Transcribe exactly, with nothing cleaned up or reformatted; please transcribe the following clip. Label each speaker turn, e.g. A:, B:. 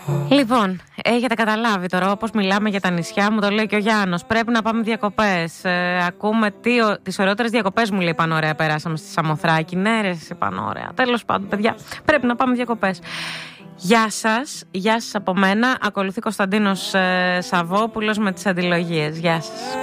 A: Λοιπόν, έχετε καταλάβει τώρα όπως μιλάμε για τα νησιά, μου το λέει και ο Γιάννος. Πρέπει να πάμε διακοπές. Ε, ακούμε τι, τις ωραιότερες διακοπές, μου λέει, πάνω ωραία περάσαμε στη Σαμοθράκη. Ναι, ρε, πάνω ωραία. Τέλος πάντων, παιδιά, πρέπει να πάμε διακοπές. Γεια σας, γεια σας από μένα. Ακολουθεί Κωνσταντίνος ε, Σαββόπουλος με τις αντιλογίες. Γεια σας.